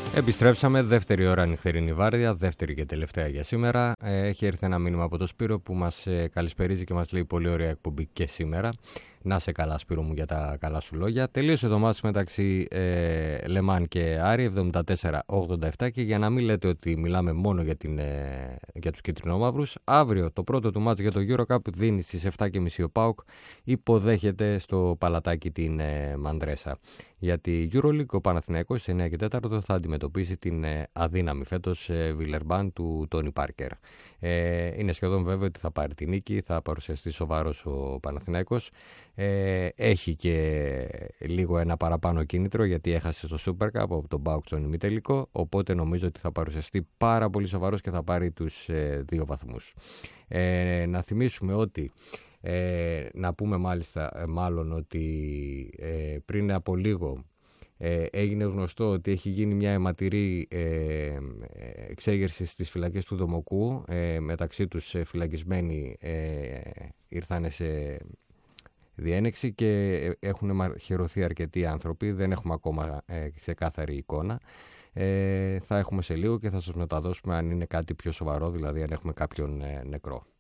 Επιστρέψαμε, δεύτερη ώρα νυχτερινή βάρδια, δεύτερη και τελευταία για σήμερα. Έχει έρθει ένα μήνυμα από το Σπύρο που μας καλησπερίζει και μας λέει πολύ ωραία εκπομπή και σήμερα. Να σε καλά, Σπύρο μου, για τα καλά σου λόγια. Τελείωσε το μάτς μεταξύ Λεμάν και Άρη, 74-87, και για να μην λέτε ότι μιλάμε μόνο για τους κίτρινο-μαύρους, αύριο το πρώτο του μάτς για το EuroCup δίνει στις 7.30 ο ΠΑΟΚ, υποδέχεται στο Παλατάκι την Μαντρέσα. Για τη EuroLeague ο Παναθηναϊκός σε 9 και 4 θα αντιμετωπίσει την αδύναμη φέτος Βιλερμπάν του Τόνι Πάρκερ. Είναι σχεδόν βέβαιο ότι θα πάρει την νίκη, θα παρουσιαστεί σοβαρός ο Παναθηναϊκός. Έχει και λίγο ένα παραπάνω κίνητρο γιατί έχασε στο Super Cup από τον ΠΑΟΚ στον ημιτελικό, οπότε νομίζω ότι θα παρουσιαστεί πάρα πολύ σοβαρός και θα πάρει τους 2 βαθμούς. Να θυμίσουμε ότι να πούμε μάλλον ότι πριν από λίγο έγινε γνωστό ότι έχει γίνει μια αιματηρή εξέγερση στις φυλακές του Δομοκού. Μεταξύ τους φυλακισμένοι ήρθαν σε διένεξη και έχουν μαχαιρωθεί αρκετοί άνθρωποι. Δεν έχουμε ακόμα ξεκάθαρη εικόνα. Θα έχουμε σε λίγο και θα σας μεταδώσουμε αν είναι κάτι πιο σοβαρό, δηλαδή αν έχουμε κάποιον νεκρό.